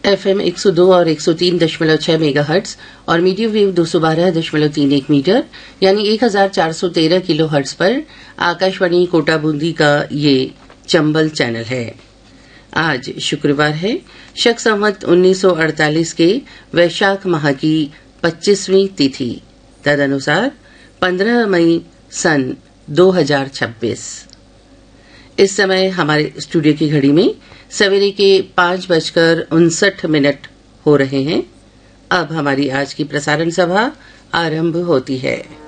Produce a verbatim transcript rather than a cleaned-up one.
FM एक सौ दो और एक सौ तीन दशमलव छह मेगाहर्ट्ज और मीडियम वेव दो सौ बारह दशमलव तीन एक मीटर यानी एक हजार चार सौ तेरह किलो हर्ट्ज पर आकाशवाणी कोटा बूंदी का ये चंबल चैनल है। आज शुक्रवार है, शक संवत उन्नीस सौ अड़तालीस के वैशाख माह की पच्चीसवीं तिथि, तदनुसार पंद्रह मई सन दो हजार छब्बीस। इस समय हमारे स्टूडियो की घड़ी में सवेरे के पांच बजकर उनसठ मिनट हो रहे हैं। अब हमारी आज की प्रसारण सभा आरंभ होती है।